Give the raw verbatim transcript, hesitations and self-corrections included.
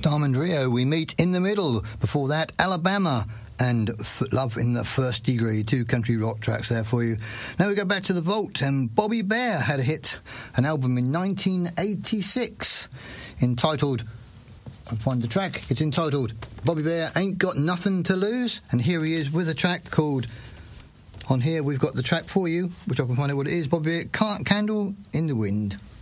Diamond Rio, We Meet in the Middle. Before that, Alabama and F- Love in the First Degree. Two country rock tracks there for you. Now we go back to the vault, and Bobby Bare had a hit, an album in nineteen eighty-six entitled, I'll find the track, it's entitled Bobby Bare Ain't Got Nothing to Lose, and here he is with a track called, on here we've got the track for you, which I can find out what it is, Bobby Bare, Candle in the Wind.